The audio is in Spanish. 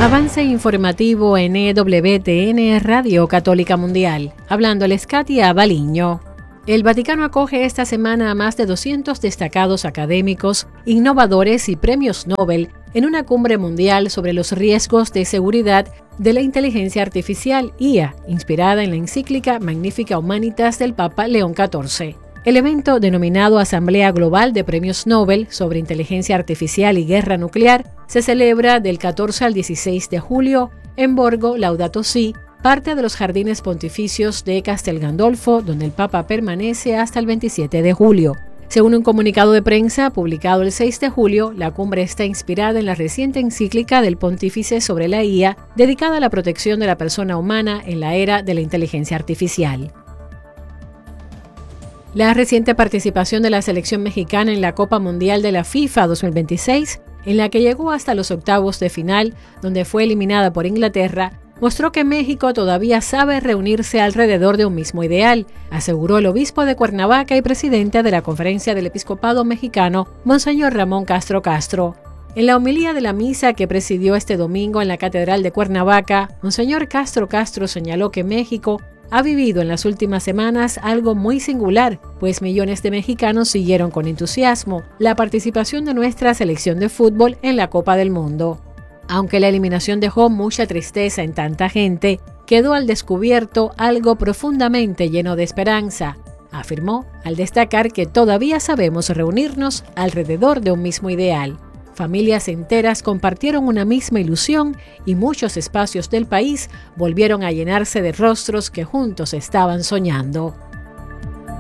Avance informativo en EWTN Radio Católica Mundial. Hablándoles Katia Baliño. El Vaticano acoge esta semana a más de 200 destacados académicos, innovadores y premios Nobel en una cumbre mundial sobre los riesgos de seguridad de la inteligencia artificial IA, inspirada en la encíclica Magnificat Humanitas del Papa León XIV. El evento, denominado Asamblea Global de Premios Nobel sobre Inteligencia Artificial y Guerra Nuclear, se celebra del 14 al 16 de julio en Borgo Laudato Si, parte de los Jardines Pontificios de Castel Gandolfo, donde el Papa permanece hasta el 27 de julio. Según un comunicado de prensa publicado el 6 de julio, la cumbre está inspirada en la reciente encíclica del Pontífice sobre la IA, dedicada a la protección de la persona humana en la era de la inteligencia artificial. La reciente participación de la selección mexicana en la Copa Mundial de la FIFA 2026, en la que llegó hasta los octavos de final, donde fue eliminada por Inglaterra, mostró que México todavía sabe reunirse alrededor de un mismo ideal, aseguró el obispo de Cuernavaca y presidente de la Conferencia del Episcopado Mexicano, Monseñor Ramón Castro Castro. En la homilía de la misa que presidió este domingo en la Catedral de Cuernavaca, Monseñor Castro Castro señaló que México ha vivido en las últimas semanas algo muy singular, pues millones de mexicanos siguieron con entusiasmo la participación de nuestra selección de fútbol en la Copa del Mundo. Aunque la eliminación dejó mucha tristeza en tanta gente, quedó al descubierto algo profundamente lleno de esperanza, afirmó al destacar que todavía sabemos reunirnos alrededor de un mismo ideal. Familias enteras compartieron una misma ilusión y muchos espacios del país volvieron a llenarse de rostros que juntos estaban soñando.